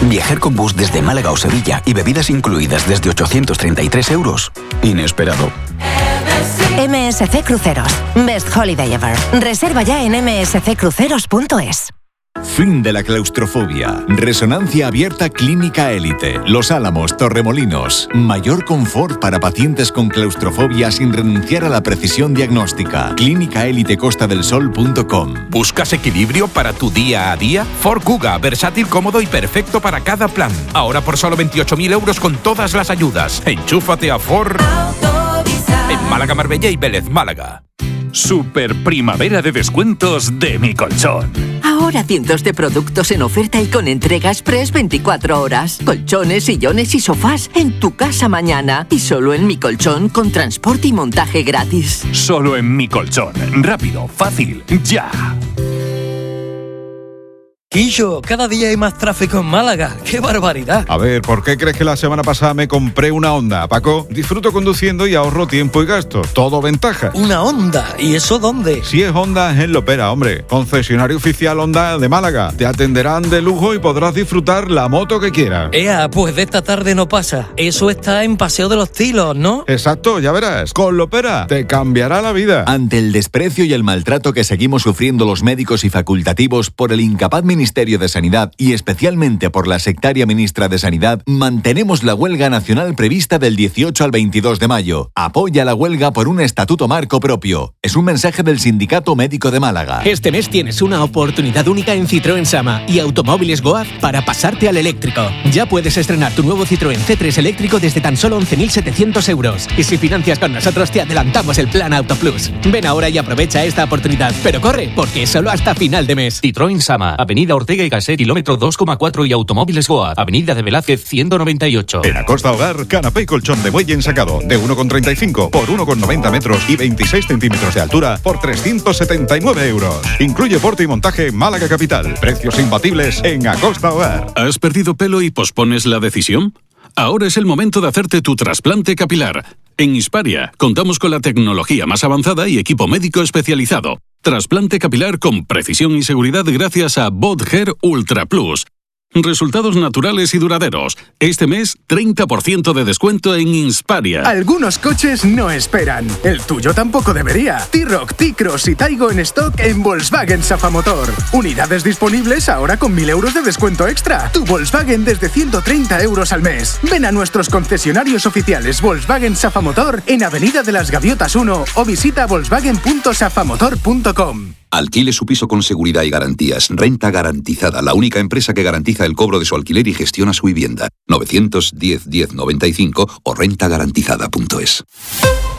Viajar con bus desde Málaga o Sevilla y bebidas incluidas desde 833 euros. Inesperado. MSC Cruceros. Best Holiday Ever. Reserva ya en msccruceros.es. Fin de la claustrofobia. Resonancia abierta Clínica Élite. Los Álamos, Torremolinos. Mayor confort para pacientes con claustrofobia sin renunciar a la precisión diagnóstica. clínicaelitecostadelsol.com. ¿Buscas equilibrio para tu día a día? Ford Kuga, versátil, cómodo y perfecto para cada plan. Ahora por solo 28.000 euros con todas las ayudas. Enchúfate a Ford en Málaga, Marbella y Vélez, Málaga. Super primavera de descuentos de Mi Colchón. Ahora cientos de productos en oferta y con entrega express 24 horas. Colchones, sillones y sofás en tu casa mañana. Y solo en Mi Colchón con transporte y montaje gratis. Solo en Mi Colchón. Rápido, fácil, ya. Quillo, cada día hay más tráfico en Málaga. ¡Qué barbaridad! A ver, ¿por qué crees que la semana pasada me compré una Honda, Paco? Disfruto conduciendo y ahorro tiempo y gasto. Todo ventaja. ¿Una Honda? ¿Y eso dónde? Si es Honda, es en Lopera, hombre. Concesionario oficial Honda de Málaga. Te atenderán de lujo y podrás disfrutar la moto que quieras. Ea, pues de esta tarde no pasa. Eso está en Paseo de los Tilos, ¿no? Exacto, ya verás. Con Lopera te cambiará la vida. Ante el desprecio y el maltrato que seguimos sufriendo los médicos y facultativos por el incapaz Ministerio de Sanidad y especialmente por la sectaria ministra de Sanidad, mantenemos la huelga nacional prevista del 18 al 22 de mayo. Apoya la huelga por un estatuto marco propio. Es un mensaje del Sindicato Médico de Málaga. Este mes tienes una oportunidad única en Citroën Sama y Automóviles Goaz para pasarte al eléctrico. Ya puedes estrenar tu nuevo Citroën C3 eléctrico desde tan solo 11.700 euros. Y si financias con nosotros te adelantamos el plan Auto Plus. Ven ahora y aprovecha esta oportunidad. Pero corre, porque es solo hasta final de mes. Citroën Sama, Avenida Ortega y Gasset, kilómetro 2,4 y Automóviles Goaz, Avenida de Velázquez 198. En Acosta Hogar, canapé y colchón de muelle ensacado de 1,35 por 1,90 metros y 26 centímetros de altura por 379 euros. Incluye porte y montaje Málaga Capital. Precios imbatibles en Acosta Hogar. ¿Has perdido pelo y pospones la decisión? Ahora es el momento de hacerte tu trasplante capilar. En Hisparia contamos con la tecnología más avanzada y equipo médico especializado. Trasplante capilar con precisión y seguridad gracias a Botger Ultra Plus. Resultados naturales y duraderos. Este mes, 30% de descuento en Insparia. Algunos coches no esperan. El tuyo tampoco debería. T-Roc, T-Cross y Taigo en stock en Volkswagen Safamotor. Unidades disponibles ahora con 1.000 euros de descuento extra. Tu Volkswagen desde 130 euros al mes. Ven a nuestros concesionarios oficiales Volkswagen Safamotor en Avenida de las Gaviotas 1 o visita volkswagen.safamotor.com. Alquile su piso con seguridad y garantías. Renta Garantizada, la única empresa que garantiza el cobro de su alquiler y gestiona su vivienda. 910 10 95 o rentagarantizada.es.